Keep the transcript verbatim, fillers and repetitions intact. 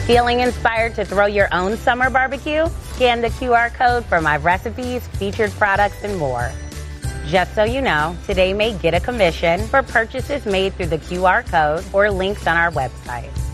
Feeling inspired to throw your own summer barbecue? Scan the Q R code for my recipes, featured products, and more. Just so you know, Today may get a commission for purchases made through the Q R code or links on our website.